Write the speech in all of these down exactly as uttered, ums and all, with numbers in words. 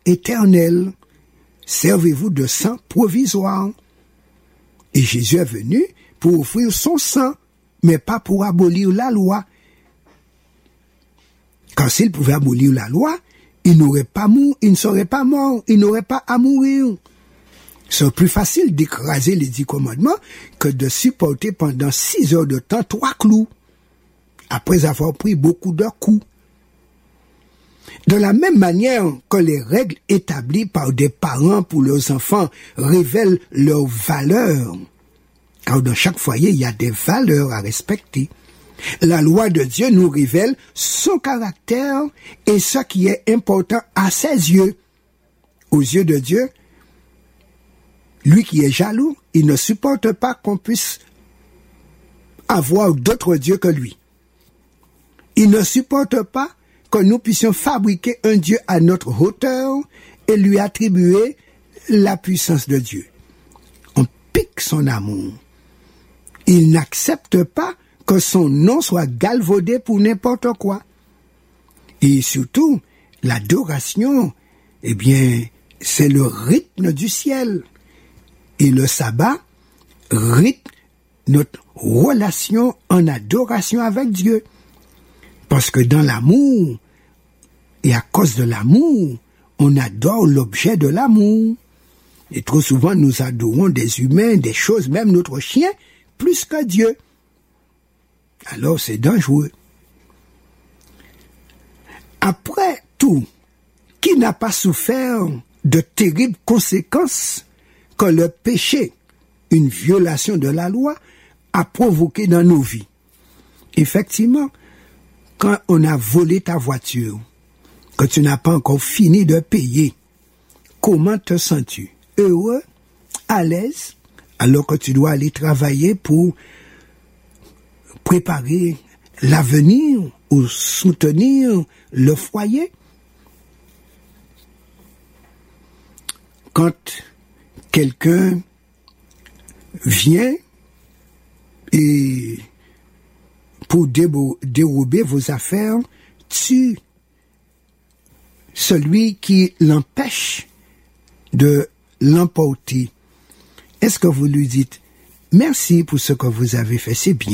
éternel. Servez-vous de sang provisoire. Et Jésus est venu pour offrir son sang, mais pas pour abolir la loi. Car s'il pouvait abolir la loi, il n'aurait pas mou, il ne serait pas mort, il n'aurait pas à mourir. C'est plus facile d'écraser les dix commandements que de supporter pendant six heures de temps trois clous, après avoir pris beaucoup de coups. De la même manière que les règles établies par des parents pour leurs enfants révèlent leurs valeurs, car dans chaque foyer, il y a des valeurs à respecter. La loi de Dieu nous révèle son caractère et ce qui est important à ses yeux. Aux yeux de Dieu, lui qui est jaloux, il ne supporte pas qu'on puisse avoir d'autres dieux que lui. Il ne supporte pas que nous puissions fabriquer un Dieu à notre hauteur et lui attribuer la puissance de Dieu. On pique son amour. Il n'accepte pas que son nom soit galvaudé pour n'importe quoi. Et surtout, l'adoration, eh bien, c'est le rythme du ciel. Et le sabbat rythme notre relation en adoration avec Dieu. Parce que dans l'amour, et à cause de l'amour, on adore l'objet de l'amour. Et trop souvent, nous adorons des humains, des choses, même notre chien, plus que Dieu. Alors c'est dangereux. Après tout, qui n'a pas souffert de terribles conséquences que le péché, une violation de la loi, a provoqué dans nos vies? Effectivement, quand on a volé ta voiture, que tu n'as pas encore fini de payer, comment te sens-tu? Heureux? À l'aise? Alors que tu dois aller travailler pour préparer l'avenir ou soutenir le foyer? Quand quelqu'un vient et pour dérober vos affaires, tue celui qui l'empêche de l'emporter, est-ce que vous lui dites « Merci pour ce que vous avez fait, c'est bien ».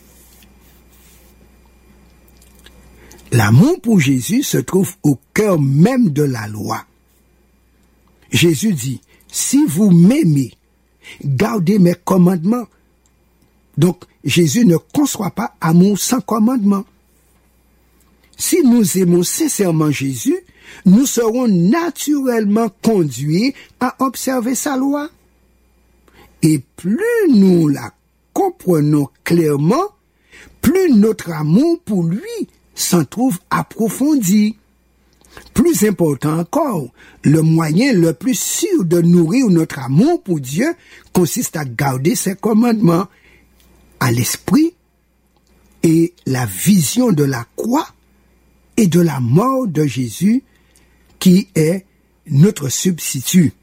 L'amour pour Jésus se trouve au cœur même de la loi. Jésus dit « Si vous m'aimez, gardez mes commandements ». Donc, Jésus ne conçoit pas amour sans commandement. Si nous aimons sincèrement Jésus, nous serons naturellement conduits à observer sa loi. Et plus nous la comprenons clairement, plus notre amour pour lui s'en trouve approfondi. Plus important encore, le moyen le plus sûr de nourrir notre amour pour Dieu consiste à garder ses commandements, à l'esprit et la vision de la croix et de la mort de Jésus qui est notre substitut.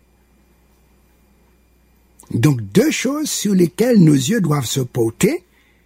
Donc deux choses sur lesquelles nos yeux doivent se porter: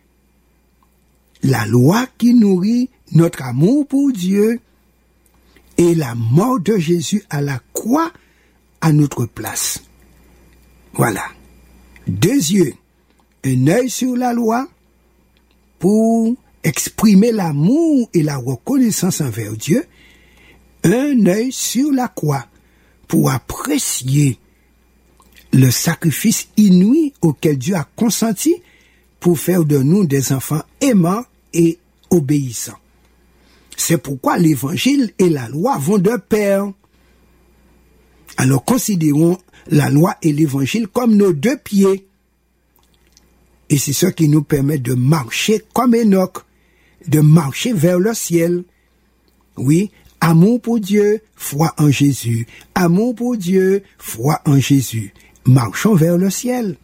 la loi qui nourrit notre amour pour Dieu et la mort de Jésus à la croix à notre place. Voilà. Deux yeux. Un œil sur la loi pour exprimer l'amour et la reconnaissance envers Dieu. Un œil sur la croix pour apprécier le sacrifice inouï auquel Dieu a consenti pour faire de nous des enfants aimants et obéissants. C'est pourquoi l'évangile et la loi vont de pair. Alors considérons la loi et l'évangile comme nos deux pieds. Et c'est ce qui nous permet de marcher comme Enoch, de marcher vers le ciel. Oui, amour pour Dieu, foi en Jésus. Amour pour Dieu, foi en Jésus. Marchons vers le ciel.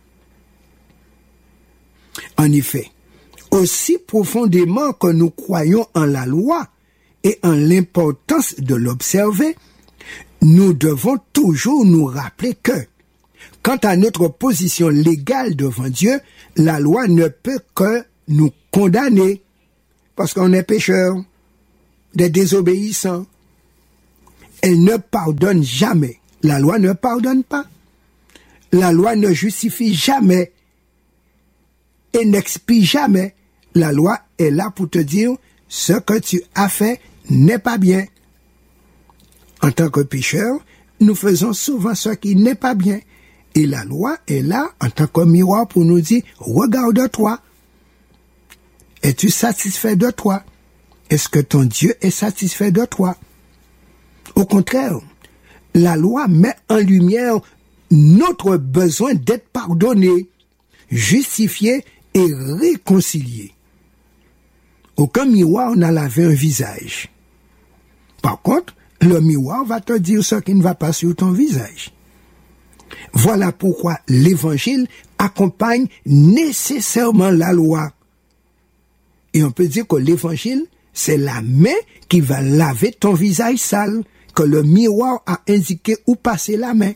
En effet, aussi profondément que nous croyons en la loi et en l'importance de l'observer, nous devons toujours nous rappeler que, quant à notre position légale devant Dieu, la loi ne peut que nous condamner, parce qu'on est pécheurs, des désobéissants. Elle ne pardonne jamais. La loi ne pardonne pas. La loi ne justifie jamais et n'expie jamais. La loi est là pour te dire ce que tu as fait n'est pas bien. En tant que pécheurs, nous faisons souvent ce qui n'est pas bien. Et la loi est là en tant que miroir pour nous dire, regarde-toi. Es-tu satisfait de toi? Est-ce que ton Dieu est satisfait de toi? Au contraire, la loi met en lumière notre besoin d'être pardonné, justifié et réconcilié. Aucun miroir n'a lavé un visage. Par contre, le miroir va te dire ce qui ne va pas sur ton visage. Voilà pourquoi l'évangile accompagne nécessairement la loi. Et on peut dire que l'évangile, c'est la main qui va laver ton visage sale, que le miroir a indiqué où passer la main.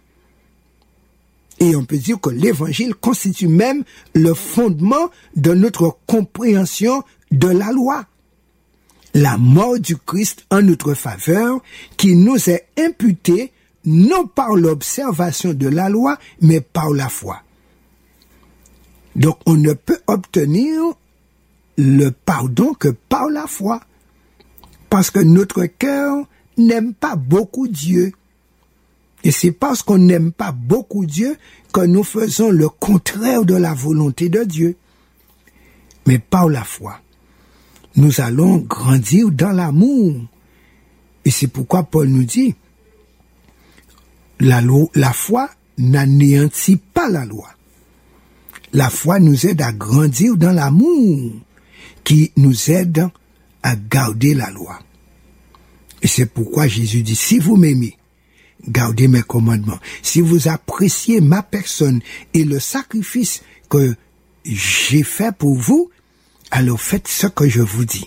Et on peut dire que l'évangile constitue même le fondement de notre compréhension de la loi. La mort du Christ en notre faveur, qui nous est imputée non par l'observation de la loi, mais par la foi. Donc on ne peut obtenir le pardon que par la foi, parce que notre cœur n'aime pas beaucoup Dieu. Et c'est parce qu'on n'aime pas beaucoup Dieu que nous faisons le contraire de la volonté de Dieu. Mais par la foi, nous allons grandir dans l'amour. Et c'est pourquoi Paul nous dit, la, loi, la foi n'anéantit pas la loi. La foi nous aide à grandir dans l'amour, qui nous aide à garder la loi. Et c'est pourquoi Jésus dit, si vous m'aimez, gardez mes commandements. Si vous appréciez ma personne et le sacrifice que j'ai fait pour vous, alors faites ce que je vous dis.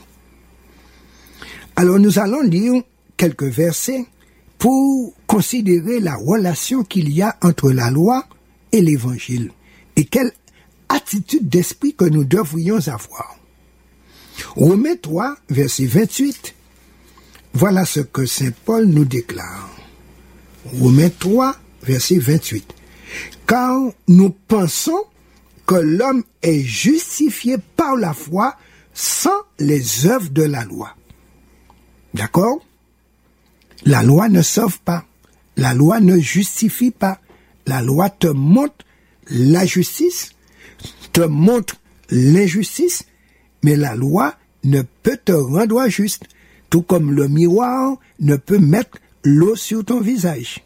Alors nous allons lire quelques versets pour considérer la relation qu'il y a entre la loi et l'évangile et quelle attitude d'esprit que nous devrions avoir. Romains trois, verset vingt-huit, voilà ce que saint Paul nous déclare. Romains trois, verset vingt-huit. Car nous pensons que l'homme est justifié par la foi sans les œuvres de la loi. D'accord? La loi ne sauve pas. La loi ne justifie pas. La loi te montre la justice, te montre l'injustice, mais la loi ne peut te rendre juste, tout comme le miroir ne peut mettre l'eau sur ton visage,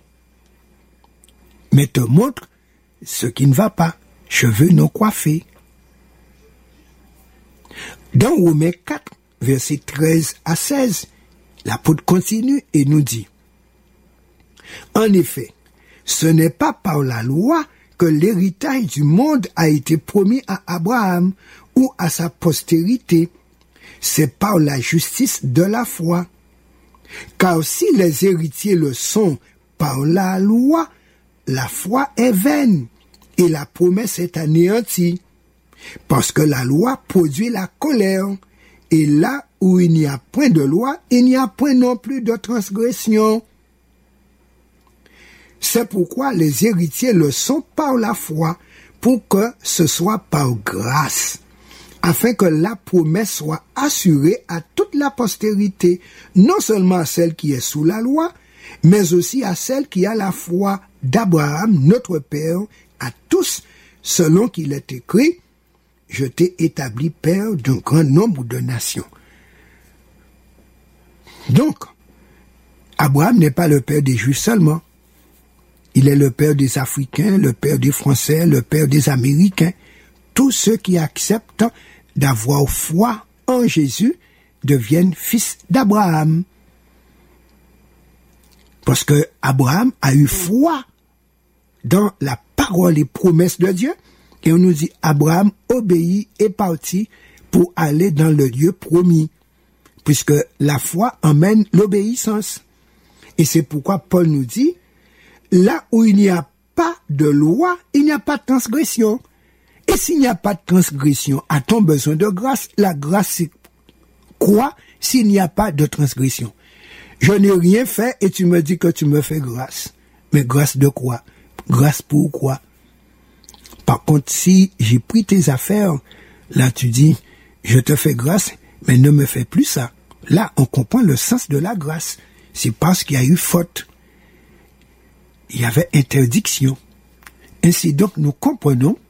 mais te montre ce qui ne va pas, cheveux non coiffés. Dans Romains quatre, versets treize à seize, l'apôtre continue et nous dit, « En effet, ce n'est pas par la loi que l'héritage du monde a été promis à Abraham ou à sa postérité, c'est par la justice de la foi. Car si les héritiers le sont par la loi, la foi est vaine et la promesse est anéantie, parce que la loi produit la colère, et là où il n'y a point de loi, il n'y a point non plus de transgression. C'est pourquoi les héritiers le sont par la foi, pour que ce soit par grâce, afin que la promesse soit assurée à toute la postérité, non seulement à celle qui est sous la loi, mais aussi à celle qui a la foi d'Abraham, notre Père, à tous, selon qu'il est écrit, « Je t'ai établi père d'un grand nombre de nations. » Donc, Abraham n'est pas le père des Juifs seulement. Il est le père des Africains, le père des Français, le père des Américains. Tous ceux qui acceptent d'avoir foi en Jésus deviennent fils d'Abraham. Parce que Abraham a eu foi dans la parole et promesses de Dieu. Et on nous dit, Abraham obéit et partit pour aller dans le lieu promis. Puisque la foi emmène l'obéissance. Et c'est pourquoi Paul nous dit, là où il n'y a pas de loi, il n'y a pas de transgression. Et s'il n'y a pas de transgression, a-t-on besoin de grâce? La grâce, c'est quoi s'il n'y a pas de transgression? Je n'ai rien fait et tu me dis que tu me fais grâce. Mais grâce de quoi? Grâce pour quoi? Par contre, si j'ai pris tes affaires, là tu dis, je te fais grâce, mais ne me fais plus ça. Là, on comprend le sens de la grâce. C'est parce qu'il y a eu faute. Il y avait interdiction. Ainsi donc, nous comprenons